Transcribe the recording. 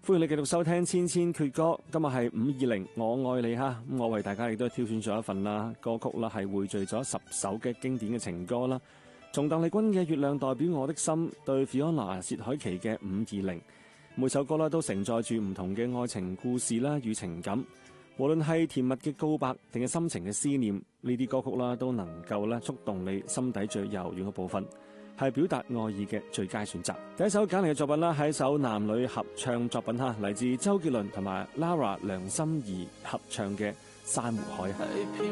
歡迎你繼續收聽千千闕歌，今日係520我愛你哈，我為大家亦都挑選咗一份啦歌曲啦，係匯聚咗10首嘅經典嘅情歌啦。從鄧麗君嘅《月亮代表我的心》對 Fiona 薛凱琪嘅520，每首歌啦都承載住唔同嘅愛情故事啦與情感，無論係甜蜜嘅告白定係深情嘅思念，呢啲歌曲啦都能夠咧觸動你心底最柔軟嘅部分，係表達愛意嘅最佳選擇。第一首揀嚟嘅作品啦，係一首男女合唱作品哈，嚟自周杰倫同埋 Lara 梁心頤合唱嘅《珊瑚海》。